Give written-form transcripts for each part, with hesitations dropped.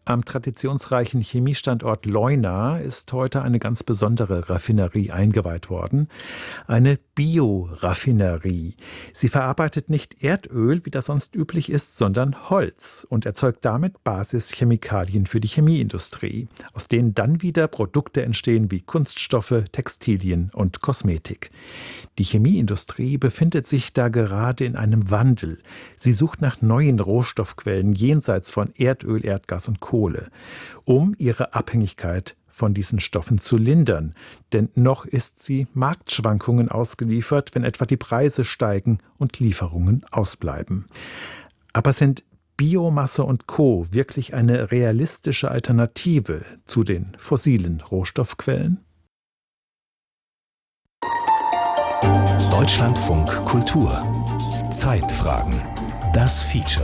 Am traditionsreichen Chemiestandort Leuna ist heute eine ganz besondere Raffinerie eingeweiht worden. Eine Bioraffinerie. Sie verarbeitet nicht Erdöl, wie das sonst üblich ist, sondern Holz und erzeugt damit Basischemikalien für die Chemieindustrie, aus denen dann wieder Produkte entstehen wie Kunststoffe, Textilien und Kosmetik. Die Chemieindustrie befindet sich da gerade in einem Wandel. Sie sucht nach neuen Rohstoffquellen jenseits von Erdöl, Erdgas und Kohle, um ihre Abhängigkeit von diesen Stoffen zu lindern. Denn noch ist sie Marktschwankungen ausgeliefert, wenn etwa die Preise steigen und Lieferungen ausbleiben. Aber sind Biomasse und Co. wirklich eine realistische Alternative zu den fossilen Rohstoffquellen? Deutschlandfunk Kultur. Zeitfragen. Das Feature.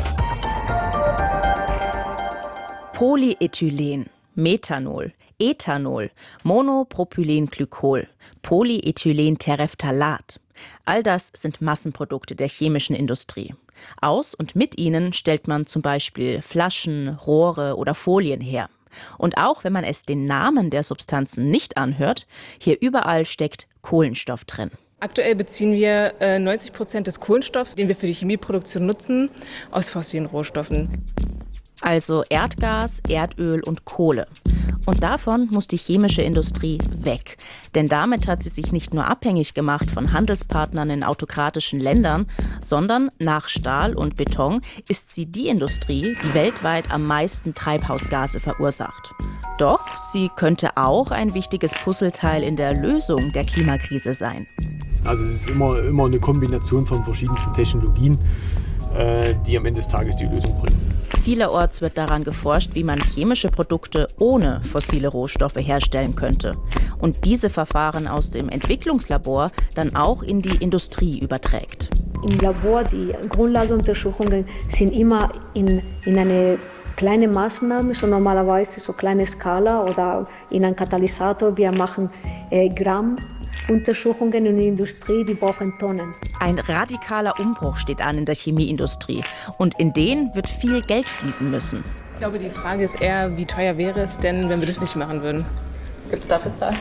Polyethylen, Methanol, Ethanol, Monopropylenglykol, Polyethylenterephthalat. All das sind Massenprodukte der chemischen Industrie. Aus und mit ihnen stellt man zum Beispiel Flaschen, Rohre oder Folien her. Und auch wenn man es den Namen der Substanzen nicht anhört, hier überall steckt Kohlenstoff drin. Aktuell beziehen wir 90% des Kohlenstoffs, den wir für die Chemieproduktion nutzen, aus fossilen Rohstoffen. Also Erdgas, Erdöl und Kohle. Und davon muss die chemische Industrie weg. Denn damit hat sie sich nicht nur abhängig gemacht von Handelspartnern in autokratischen Ländern, sondern nach Stahl und Beton ist sie die Industrie, die weltweit am meisten Treibhausgase verursacht. Doch sie könnte auch ein wichtiges Puzzleteil in der Lösung der Klimakrise sein. Also es ist immer eine Kombination von verschiedensten Technologien, die am Ende des Tages die Lösung bringen. Vielerorts wird daran geforscht, wie man chemische Produkte ohne fossile Rohstoffe herstellen könnte und diese Verfahren aus dem Entwicklungslabor dann auch in die Industrie überträgt. Im Labor, die Grundlagenuntersuchungen sind immer in eine kleine Maßnahme, so normalerweise so kleine Skala oder in einem Katalysator. Wir machen Gramm. Untersuchungen in der Industrie, die brauchen Tonnen. Ein radikaler Umbruch steht an in der Chemieindustrie und in den wird viel Geld fließen müssen. Ich glaube, die Frage ist eher, wie teuer wäre es denn, wenn wir das nicht machen würden? Gibt es dafür Zahlen?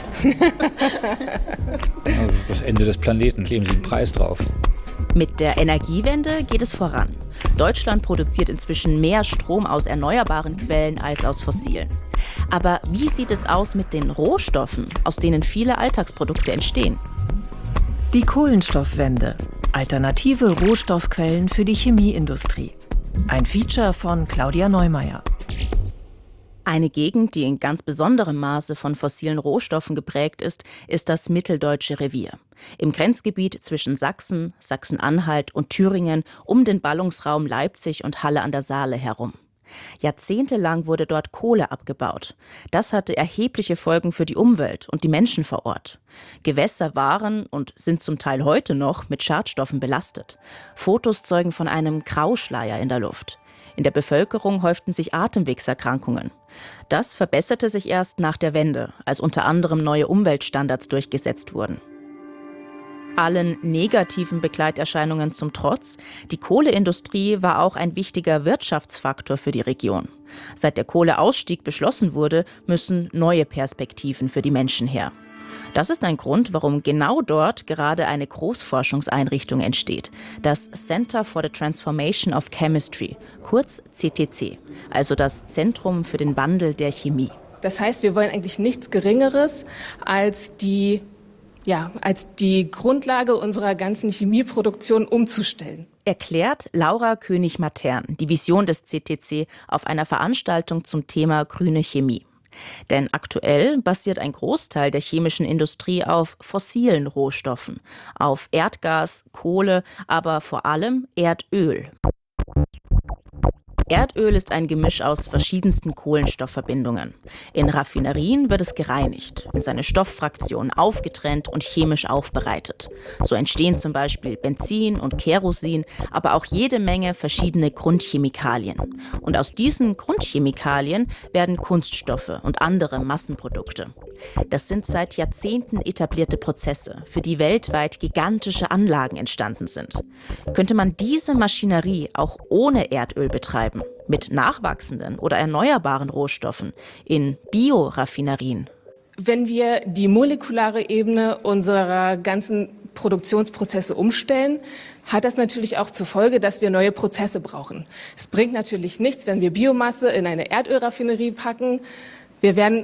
Also das Ende des Planeten, legen Sie einen Preis drauf. Mit der Energiewende geht es voran. Deutschland produziert inzwischen mehr Strom aus erneuerbaren Quellen als aus fossilen. Aber wie sieht es aus mit den Rohstoffen, aus denen viele Alltagsprodukte entstehen? Die Kohlenstoffwende. Alternative Rohstoffquellen für die Chemieindustrie. Ein Feature von Claudia Neumeier. Eine Gegend, die in ganz besonderem Maße von fossilen Rohstoffen geprägt ist, ist das Mitteldeutsche Revier. Im Grenzgebiet zwischen Sachsen, Sachsen-Anhalt und Thüringen um den Ballungsraum Leipzig und Halle an der Saale herum. Jahrzehntelang wurde dort Kohle abgebaut. Das hatte erhebliche Folgen für die Umwelt und die Menschen vor Ort. Gewässer waren und sind zum Teil heute noch mit Schadstoffen belastet. Fotos zeugen von einem Grauschleier in der Luft. In der Bevölkerung häuften sich Atemwegserkrankungen. Das verbesserte sich erst nach der Wende, als unter anderem neue Umweltstandards durchgesetzt wurden. Allen negativen Begleiterscheinungen zum Trotz, die Kohleindustrie war auch ein wichtiger Wirtschaftsfaktor für die Region. Seit der Kohleausstieg beschlossen wurde, müssen neue Perspektiven für die Menschen her. Das ist ein Grund, warum genau dort gerade eine Großforschungseinrichtung entsteht, das Center for the Transformation of Chemistry, kurz CTC, also das Zentrum für den Wandel der Chemie. Das heißt, wir wollen eigentlich nichts Geringeres als die Grundlage unserer ganzen Chemieproduktion umzustellen. Erklärt Laura König-Matern die Vision des CTC auf einer Veranstaltung zum Thema grüne Chemie. Denn aktuell basiert ein Großteil der chemischen Industrie auf fossilen Rohstoffen, auf Erdgas, Kohle, aber vor allem Erdöl. Erdöl ist ein Gemisch aus verschiedensten Kohlenstoffverbindungen. In Raffinerien wird es gereinigt, in seine Stofffraktionen aufgetrennt und chemisch aufbereitet. So entstehen zum Beispiel Benzin und Kerosin, aber auch jede Menge verschiedene Grundchemikalien. Und aus diesen Grundchemikalien werden Kunststoffe und andere Massenprodukte. Das sind seit Jahrzehnten etablierte Prozesse, für die weltweit gigantische Anlagen entstanden sind. Könnte man diese Maschinerie auch ohne Erdöl betreiben, mit nachwachsenden oder erneuerbaren Rohstoffen in Bioraffinerien? Wenn wir die molekulare Ebene unserer ganzen Produktionsprozesse umstellen, hat das natürlich auch zur Folge, dass wir neue Prozesse brauchen. Es bringt natürlich nichts, wenn wir Biomasse in eine Erdölraffinerie packen. Wir werden